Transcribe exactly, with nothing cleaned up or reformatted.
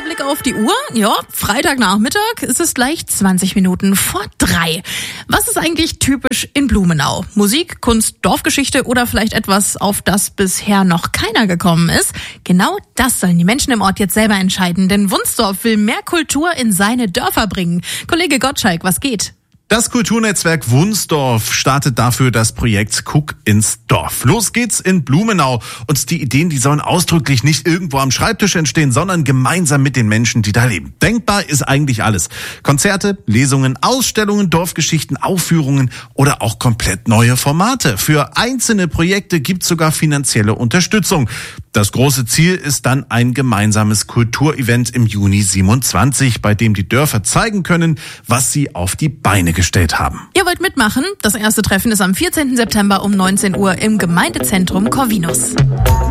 Blick auf die Uhr. Ja, Freitagnachmittag, es ist gleich zwanzig Minuten vor drei. Was ist eigentlich typisch in Blumenau? Musik, Kunst, Dorfgeschichte oder vielleicht etwas, auf das bisher noch keiner gekommen ist? Genau das sollen die Menschen im Ort jetzt selber entscheiden, denn Wunsdorf will mehr Kultur in seine Dörfer bringen. Kollege Gottschalk, was geht? Das Kulturnetzwerk Wunsdorf startet dafür das Projekt Guck ins Dorf. Los geht's in Blumenau. Und die Ideen, die sollen ausdrücklich nicht irgendwo am Schreibtisch entstehen, sondern gemeinsam mit den Menschen, die da leben. Denkbar ist eigentlich alles. Konzerte, Lesungen, Ausstellungen, Dorfgeschichten, Aufführungen oder auch komplett neue Formate. Für einzelne Projekte gibt's sogar finanzielle Unterstützung. Das große Ziel ist dann ein gemeinsames Kulturevent im Juni siebenundzwanzig, bei dem die Dörfer zeigen können, was sie auf die Beine gestellt haben. Ihr wollt mitmachen? Das erste Treffen ist am vierzehnten September um neunzehn Uhr im Gemeindezentrum Corvinus.